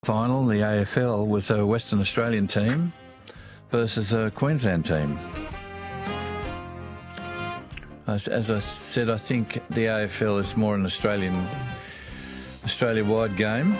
Final, the AFL, was a Western Australian team versus a Queensland team. As I said, I think the AFL is more an Australia-wide game.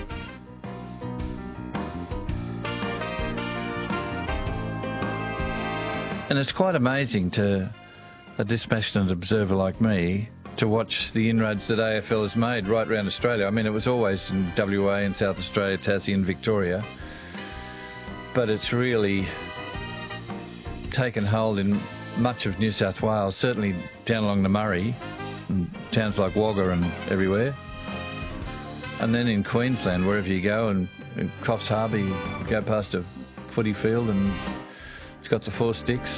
And it's quite amazing to a dispassionate observer like me to watch the inroads that AFL has made right around Australia. I mean, it was always in WA and South Australia, Tassie and Victoria, but it's really taken hold in much of New South Wales, certainly down along the Murray, and towns like Wagga and everywhere. And then in Queensland, wherever you go, and in Coffs Harbour, you go past a footy field and it's got the 4 sticks.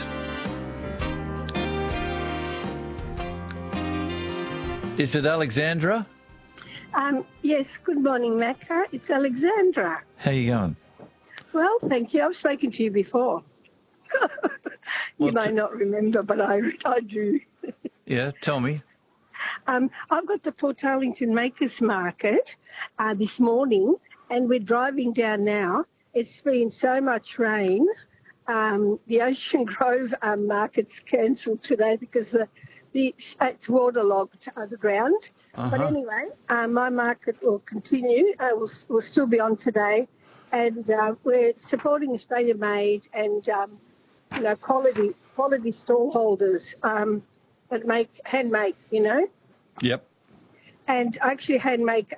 Is it Alexandra? Yes, good morning, Macca. It's Alexandra. How you going? Well, thank you. I've spoken to you before. You may not remember, but I do. Yeah, tell me. I've got the Port Arlington Makers Market this morning, and we're driving down now. It's been so much rain. The Ocean Grove market's cancelled today because it's waterlogged the ground. But anyway, my market will continue. We'll still be on today, and we're supporting Australia Made and quality stallholders that make handmade. Yep. And I actually handmake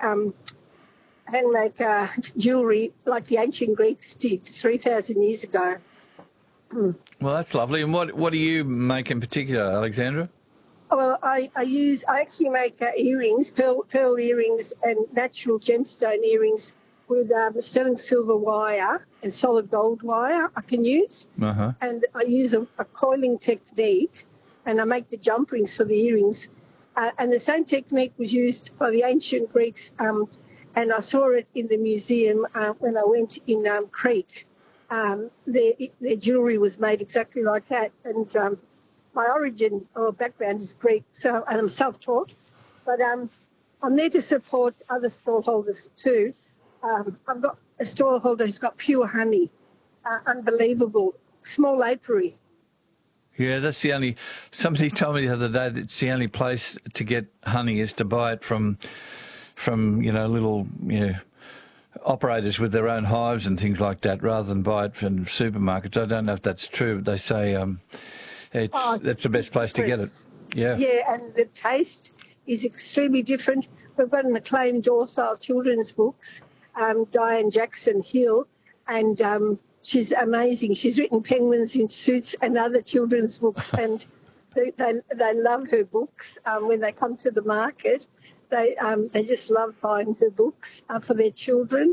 jewellery like the ancient Greeks did 3,000 years ago. Well, that's lovely. And what do you make in particular, Alexandra? Well, I actually make earrings, pearl earrings and natural gemstone earrings with sterling silver wire and solid gold wire I can use. And I use a coiling technique, and I make the jump rings for the earrings. And the same technique was used by the ancient Greeks, and I saw it in the museum when I went in Crete. Their jewellery was made exactly like that. And my origin or background is Greek, and I'm self-taught. But I'm there to support other stallholders too. I've got a stallholder who's got pure honey, unbelievable, small apiary. Yeah, that's the only. Somebody told me the other day that it's the only place to get honey is to buy it from little operators with their own hives and things like that, rather than buy it from supermarkets. I don't know if that's true, but they say that's the best place to get it. Yeah. Yeah, and the taste is extremely different. We've got an acclaimed author of children's books, Diane Jackson Hill, and she's amazing. She's written Penguins in Suits and other children's books, and they love her books. When they come to the market, they just love buying her books for their children.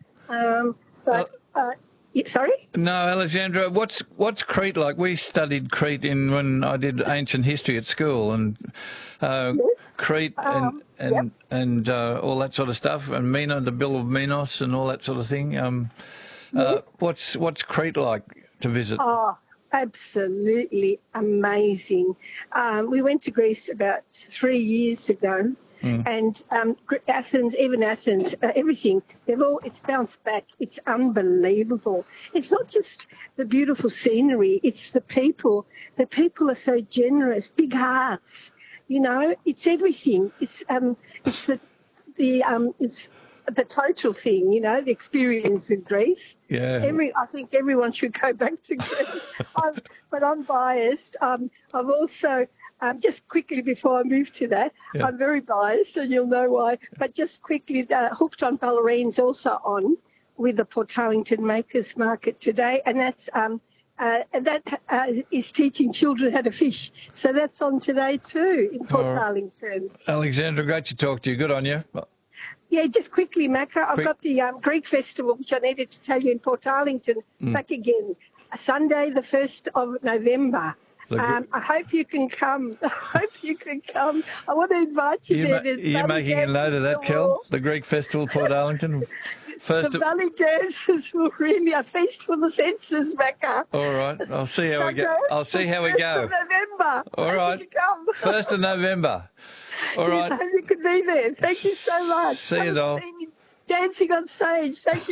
Sorry? No, Alexandra, what's Crete like? We studied Crete when I did ancient history at school, and Crete and all that sort of stuff, and the Bill of Minos and all that sort of thing. What's Crete like to visit? Oh, absolutely amazing. We went to Greece about 3 years ago. And Athens, everything, it's bounced back. It's unbelievable. It's not just the beautiful scenery, it's the people. The people are so generous, big hearts, it's everything. It's the total thing, the experience in Greece. Yeah. I think everyone should go back to Greece. But I'm biased. I've also... just quickly before I move to that, I'm very biased, and you'll know why. But just quickly, Hooked on Ballerine's also on with the Port Arlington Makers Market today, and that's is teaching children how to fish. So that's on today too in Port Arlington. Alexandra, great to talk to you. Good on you. Yeah, just quickly, Macca, I've got the Greek Festival, which I needed to tell you, in Port Arlington, back again, Sunday the 1st of November. I hope you can come. I want to invite you there. You're making a note of that, Kel? The Greek Festival, Port Arlington? The valley dancers will really a feast for the senses, Macca. All right. I'll see how we go. November. All right. 1st of November. All right. I hope you can be there. Thank you so much. See you, doll. Dancing on stage. Thank you.